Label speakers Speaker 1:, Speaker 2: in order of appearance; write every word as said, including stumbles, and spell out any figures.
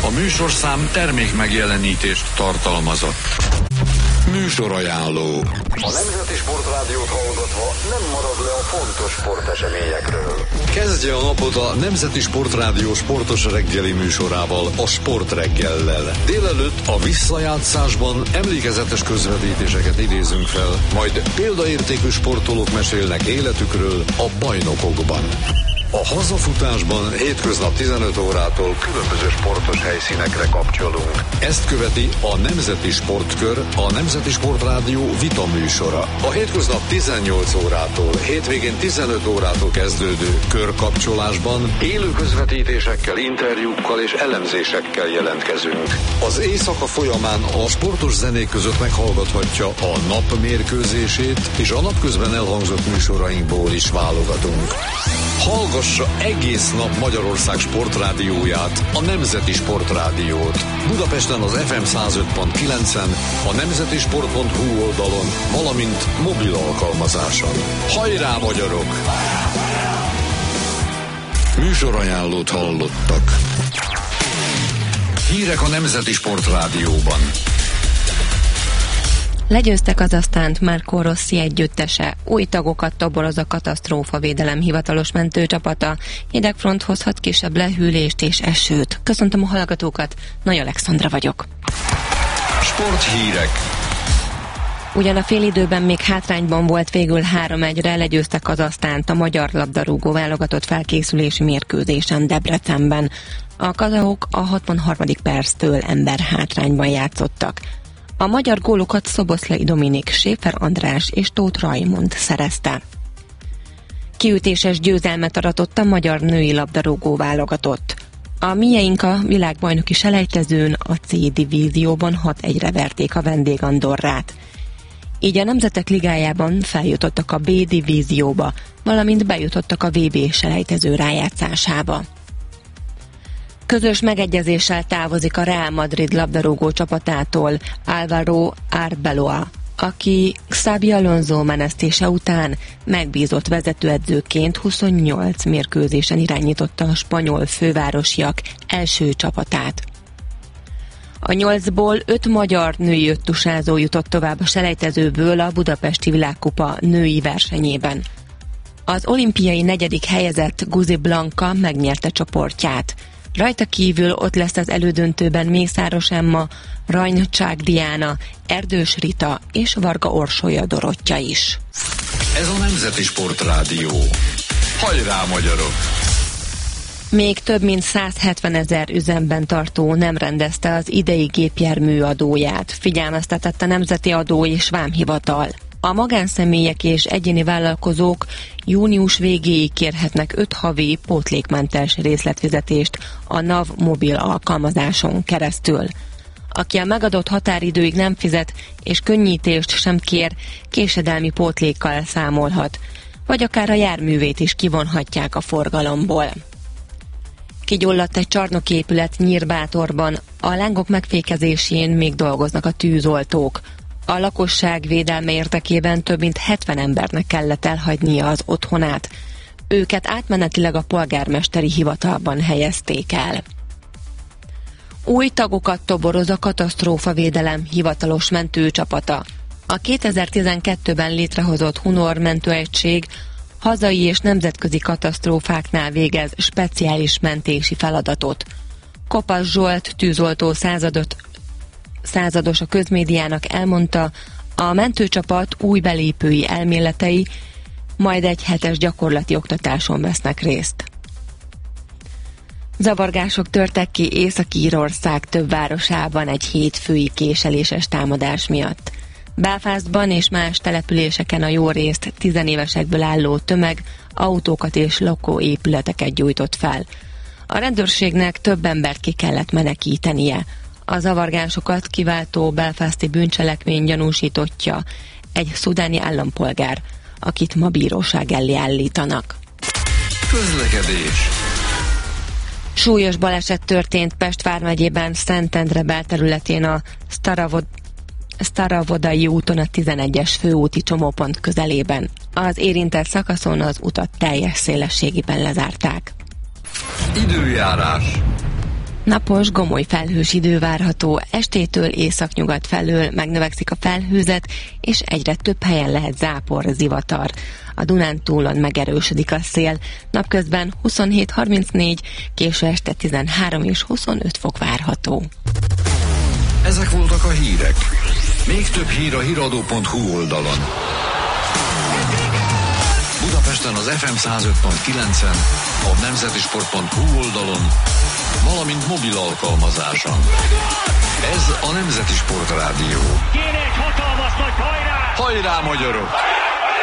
Speaker 1: A műsorszám termék megjelenítést tartalmazott. Műsorajánló.
Speaker 2: A Nemzeti Sportrádiót hallgatva nem marad le a fontos sporteseményekről.
Speaker 1: Kezdje a napot a Nemzeti Sportrádió sportos reggeli műsorával, a Sportreggellel. Délelőtt a visszajátszásban emlékezetes közvetítéseket idézünk fel, majd példaértékű sportolók mesélnek életükről a bajnokokban. A hazafutásban hétköznap tizenöt órától különböző sportos helyszínekre kapcsolunk. Ezt követi a Nemzeti Sportkör, a Nemzeti Sportrádió vita műsora. A hétköznap tizennyolc órától, hétvégén tizenöt órától kezdődő körkapcsolásban élő közvetítésekkel, interjúkkal és elemzésekkel jelentkezünk. Az éjszaka folyamán a sportos zenék között meghallgathatja a nap mérkőzését, és a napközben elhangzott műsorainkból is válogatunk. Hallgassa egész nap Magyarország sportrádióját, a Nemzeti Sportrádiót. Budapesten az ef em száz öt pont kilencen, a nemzetisport pont hu oldalon, valamint mobil alkalmazáson. Hajrá, magyarok! Műsorajánlót hallottak. Hírek a Nemzeti Sportrádióban.
Speaker 3: Legyőzte Kazahsztánt Marco Rossi együttese, új tagokat toboroz a katasztrófavédelem hivatalos mentőcsapata, hidegfront hozhat kisebb lehűlést és esőt. Köszöntöm a hallgatókat, Nagy Alexandra vagyok.
Speaker 1: Sporthírek.
Speaker 3: Ugyan a félidőben még hátrányban volt, végül három egyre legyőzte Kazahsztánt a magyar labdarúgó válogatott felkészülési mérkőzésen Debrecenben. A kazahok a hatvanharmadik perctől ember hátrányban játszottak. A magyar gólokat Szoboszlai Dominik, Schäfer András és Tóth Rajmund szerezte. Kiütéses győzelmet aratott a magyar női labdarúgó válogatott. A mieink a világbajnoki selejtezőn a C divízióban hat egyre verték a vendég Andorrát. Így a Nemzetek Ligájában feljutottak a B divízióba, valamint bejutottak a vé bé selejtező rájátszásába. Közös megegyezéssel távozik a Real Madrid labdarúgó csapatától Álvaro Arbeloa, aki Xabi Alonso menesztése után megbízott vezetőedzőként huszonnyolc mérkőzésen irányította a spanyol fővárosiak első csapatát. A nyolcból öt magyar női öttusázó jutott tovább a selejtezőből a Budapesti Világkupa női versenyében. Az olimpiai negyedik helyezett Guzi Blanka megnyerte csoportját. Rajta kívül ott lesz az elődöntőben Mészáros Emma, Rajncsák Diana, Erdős Rita és Varga Orsolya Dorottya is.
Speaker 1: Ez a Nemzeti Sportrádió. Hajrá, magyarok!
Speaker 3: Még több mint százhetven ezer üzemben tartó nem rendezte az idei gépjármű adóját, figyelmeztetett a Nemzeti Adó és Vámhivatal. A magánszemélyek és egyéni vállalkozók június végéig kérhetnek öt havi pótlékmentes részletfizetést a NAV mobil alkalmazáson keresztül. Aki a megadott határidőig nem fizet és könnyítést sem kér, késedelmi pótlékkal számolhat, vagy akár a járművét is kivonhatják a forgalomból. Kigyulladt egy csarnoki épület Nyírbátorban, a lángok megfékezésén még dolgoznak a tűzoltók. A lakosság védelme érdekében több mint hetven embernek kellett elhagynia az otthonát. Őket átmenetileg a polgármesteri hivatalban helyezték el. Új tagokat toboroz a katasztrófavédelem hivatalos mentőcsapata. A kétezer-tizenkettőben létrehozott Hunor mentőegység hazai és nemzetközi katasztrófáknál végez speciális mentési feladatot. Kopasz Zsolt tűzoltó századot százados a közmédiának elmondta, a mentőcsapat új belépői elméletei majd egy hetes gyakorlati oktatáson vesznek részt. Zavargások törtek ki Észak-Írország több városában egy hétfői késeléses támadás miatt. Belfastban és más településeken a jó részt tizenévesekből álló tömeg autókat és lakóépületeket gyújtott fel. A rendőrségnek több embert ki kellett menekítenie. A zavargásokat kiváltó belfasti bűncselekmény gyanúsítottja egy szudáni állampolgár, akit ma bíróság elé állítanak.
Speaker 1: Közlekedés.
Speaker 3: Súlyos baleset történt Pest vármegyében Szentendre belterületén a Staravod Staravodai úton a tizenegyes főúti csomópont közelében. Az érintett szakaszon az utat teljes szélességében lezárták.
Speaker 1: Időjárás.
Speaker 3: Napos, gomoly felhős idő várható, estétől északnyugat felől megnövekszik a felhőzet, és egyre több helyen lehet zápor, zivatar. A Dunántúlon megerősödik a szél, napközben huszonhét harmincnégy, késő este tizenhárom és huszonöt fok várható.
Speaker 1: Ezek voltak a hírek. Még több hír a híradó pont hu oldalon. Budapesten az ef em száz öt pont kilencen, a nemzetisport pont hu oldalon, valamint mobil alkalmazáson. Ez a Nemzeti Sport Rádió.
Speaker 4: Kéne egy hatalmas nagy hajrá!
Speaker 1: Hajrá, magyarok!